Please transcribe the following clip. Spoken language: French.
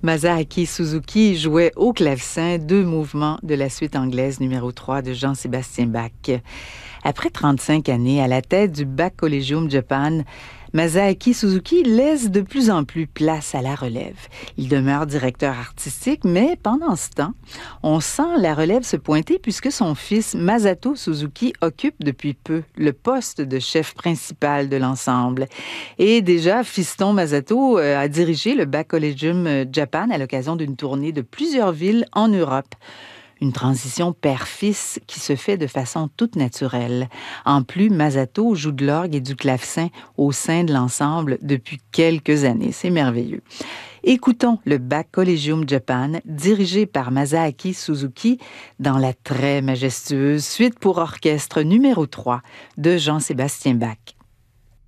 Masaaki Suzuki jouait au clavecin 2 mouvements de la suite anglaise numéro 3 de Jean-Sébastien Bach. Après 35 années à la tête du Bach Collegium Japan, Masaaki Suzuki laisse de plus en plus place à la relève. Il demeure directeur artistique, mais pendant ce temps, on sent la relève se pointer puisque son fils Masato Suzuki occupe depuis peu le poste de chef principal de l'ensemble. Et déjà, fiston Masato a dirigé le Bach Collegium Japan à l'occasion d'une tournée de plusieurs villes en Europe. Une transition père-fils qui se fait de façon toute naturelle. En plus, Masato joue de l'orgue et du clavecin au sein de l'ensemble depuis quelques années. C'est merveilleux. Écoutons le Bach Collegium Japan, dirigé par Masaaki Suzuki, dans la très majestueuse suite pour orchestre numéro 3 de Jean-Sébastien Bach.